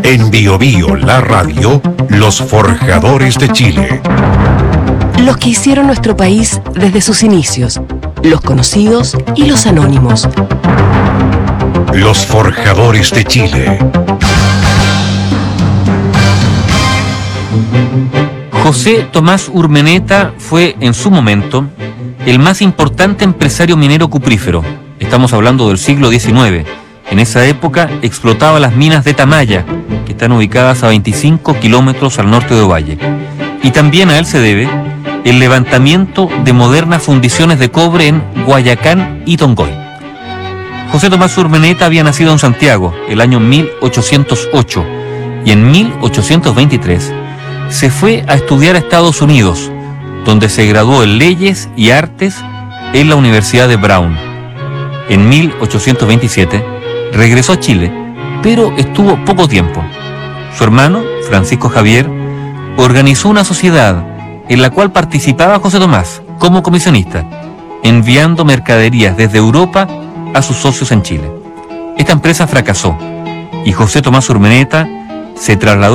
En Bio Bio, la radio, los forjadores de Chile. Los que hicieron nuestro país desde sus inicios, los conocidos y los anónimos. Los forjadores de Chile. José Tomás Urmeneta fue, en su momento, el más importante empresario minero cuprífero. Estamos hablando del siglo XIX. En esa época explotaba las minas de Tamaya, que están ubicadas a 25 kilómetros al norte de Ovalle. Y también a él se debe el levantamiento de modernas fundiciones de cobre en Guayacán y Tongoy. José Tomás Urmeneta había nacido en Santiago el año 1808 y en 1823 se fue a estudiar a Estados Unidos, donde se graduó en Leyes y Artes en la Universidad de Brown. En 1827 regresó a Chile, pero estuvo poco tiempo. Su hermano, Francisco Javier, organizó una sociedad en la cual participaba José Tomás como comisionista, enviando mercaderías desde Europa a sus socios en Chile. Esta empresa fracasó y José Tomás Urmeneta se trasladó